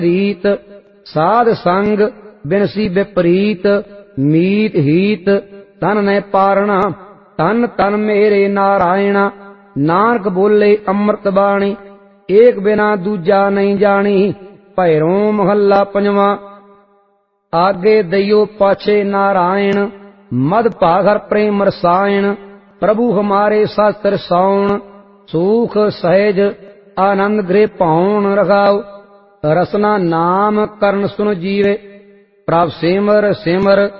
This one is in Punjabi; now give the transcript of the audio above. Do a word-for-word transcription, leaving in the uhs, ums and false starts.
ਰੀਤ ਸਾਧ ਸੰਗ ਬਿਨਸੀ ਵਿਪਰੀਤ ਮੀਤ ਹੀਤ ਤਨ ਨੇ ਪਾਰਣਾ ਤਨ ਤਨ ਮੇਰੇ ਨਾਰਾਇਣ ਨਾਨਕ ਬੋਲੇ ਅੰਮ੍ਰਿਤ ਬਾਣੀ ਏਕ ਬਿਨਾ ਦੂਜਾ ਨਹੀਂ ਜਾਣੀ ਭੈਰੋਂ ਮਹੱਲਾ ਪੰਜਵਾਂ। ਆਗੇ ਦਈਓ ਪਾਛੇ ਨਾਰਾਇਣ ਮਦ ਭਾਗਰ ਪ੍ਰੇਮ ਰਸਾਇਣ ਪ੍ਰਭु ਹਮਾਰੇ ਸ਼ਾਸਤਰ ਸਾਉਣ ਸੁਖ ਸਹਿਜ ਆਨੰਦ ਗ੍ਰਹਿ ਪਾਉਣ ਰਖਾਉ ਰਸਨਾ ਨਾਮ ਕਰਨ ਸੁਨ ਜੀਵੇ ਪ੍ਰਭ ਸਿਮਰ ਸਿਮਰ